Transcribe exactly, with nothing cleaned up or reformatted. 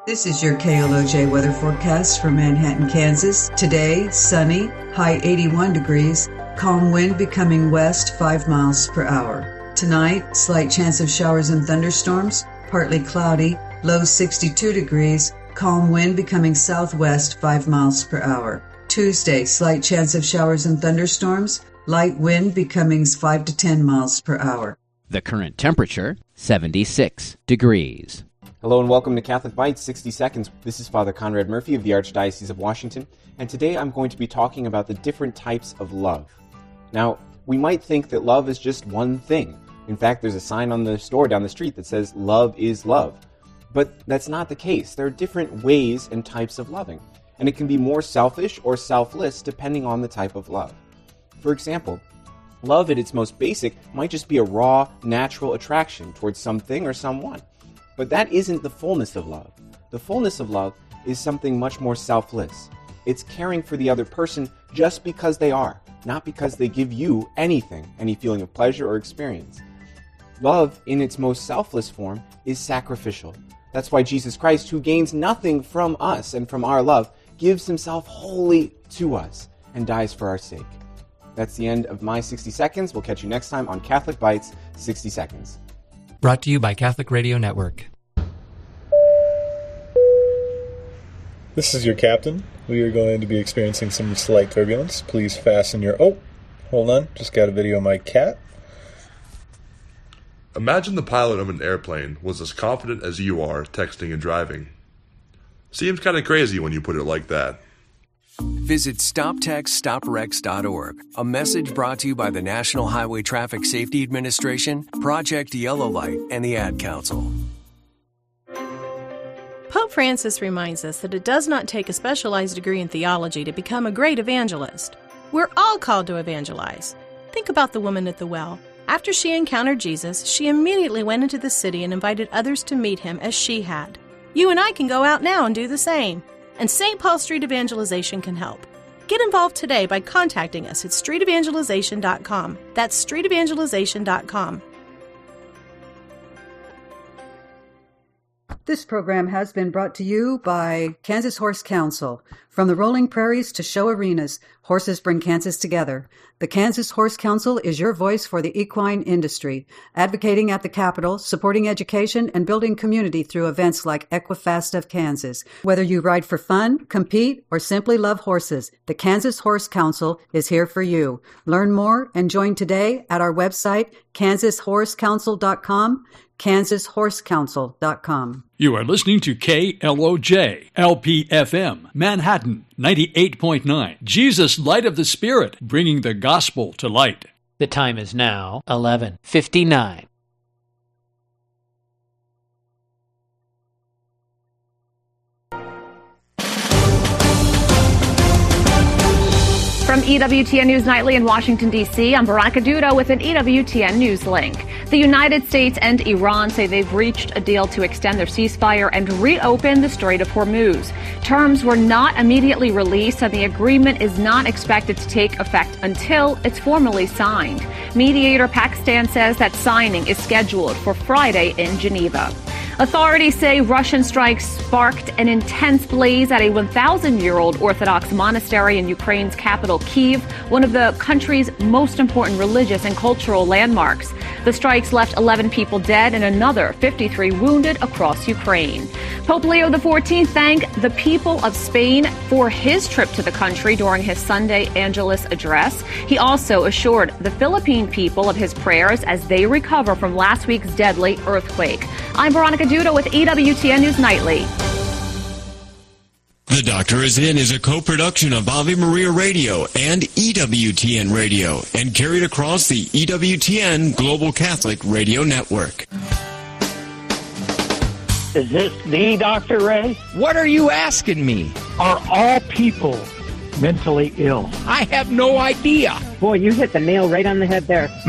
This is your K L O J weather forecast for Manhattan, Kansas. Today, sunny, high eighty-one degrees, calm wind becoming west five miles per hour. Tonight, slight chance of showers and thunderstorms, partly cloudy, low sixty-two degrees, calm wind becoming southwest five miles per hour. Tuesday, slight chance of showers and thunderstorms, light wind becoming five to ten miles per hour. The current temperature, seventy-six degrees. Hello and welcome to Catholic Bites, sixty seconds. This is Father Conrad Murphy of the Archdiocese of Washington, and today I'm going to be talking about the different types of love. Now, we might think that love is just one thing. In fact, there's a sign on the store down the street that says, love is love. But that's not the case. There are different ways and types of loving, and it can be more selfish or selfless depending on the type of love. For example, love at its most basic might just be a raw, natural attraction towards something or someone. But that isn't the fullness of love. The fullness of love is something much more selfless. It's caring for the other person just because they are, not because they give you anything, any feeling of pleasure or experience. Love, in its most selfless form, is sacrificial. That's why Jesus Christ, who gains nothing from us and from our love, gives himself wholly to us and dies for our sake. That's the end of my sixty seconds. We'll catch you next time on Catholic Bites, sixty seconds. Brought to you by Catholic Radio Network. This is your captain. We are going to be experiencing some slight turbulence. Please fasten your... Oh, hold on. Just got a video of my cat. Imagine the pilot of an airplane was as confident as you are texting and driving. Seems kind of crazy when you put it like that. Visit stop text stop wrecks dot org. A message brought to you by the National Highway Traffic Safety Administration, Project Yellow Light, and the Ad Council. Pope Francis reminds us that it does not take a specialized degree in theology to become a great evangelist. We're all called to evangelize. Think about the woman at the well. After she encountered Jesus, she immediately went into the city and invited others to meet him as she had. You and I can go out now and do the same. And Saint Paul Street Evangelization can help. Get involved today by contacting us at street evangelization dot com. That's street evangelization dot com. This program has been brought to you by Kansas Horse Council. From the rolling prairies to show arenas, horses bring Kansas together. The Kansas Horse Council is your voice for the equine industry, advocating at the Capitol, supporting education, and building community through events like Equifast of Kansas. Whether you ride for fun, compete, or simply love horses, the Kansas Horse Council is here for you. Learn more and join today at our website, kansas horse council dot com, kansas horse council dot com. You are listening to K L O J, L P F M, Manhattan, ninety-eight point nine. Jesus, Light of the Spirit, bringing the gospel to light. The time is now eleven fifty-nine. From E W T N News Nightly in Washington, D C, I'm Veronica Duda with an E W T N News link. The United States and Iran say they've reached a deal to extend their ceasefire and reopen the Strait of Hormuz. Terms were not immediately released, and the agreement is not expected to take effect until it's formally signed. Mediator Pakistan says that signing is scheduled for Friday in Geneva. Authorities say Russian strikes sparked an intense blaze at a one thousand year old Orthodox monastery in Ukraine's capital, Kyiv, one of the country's most important religious and cultural landmarks. The strikes left eleven people dead and another fifty-three wounded across Ukraine. Pope Leo the fourteenth thanked the people of Spain for his trip to the country during his Sunday Angelus address. He also assured the Philippine people of his prayers as they recover from last week's deadly earthquake. I'm Veronica Duda with E W T N News Nightly. The Doctor Is In is a co-production of Ave Maria Radio and E W T N Radio and carried across the E W T N Global Catholic Radio Network. Is this the Doctor Ray? What are you asking me? Are all people mentally ill? I have no idea. Boy, you hit the nail right on the head there.